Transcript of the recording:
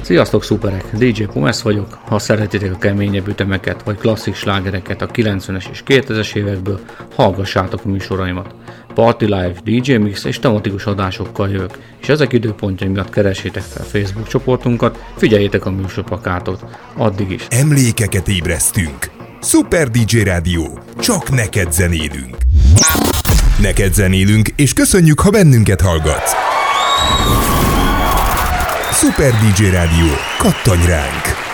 Sziasztok szuperek! DJ Pumes vagyok. Ha szeretitek a keményebb ütemeket vagy klasszik slágereket a 90-es és 2000-es évekből, hallgassátok a műsoraimat. Party Live, DJ Mix és tematikus adásokkal jövök, és ezek időpontjai miatt keressétek fel Facebook csoportunkat, figyeljétek a műsorplakátot. Addig is. Emlékeket ébresztünk. Super DJ Rádió. Csak neked zenélünk. Neked zenélünk, és köszönjük, ha bennünket hallgatsz. Super DJ Rádió. Kattanj ránk!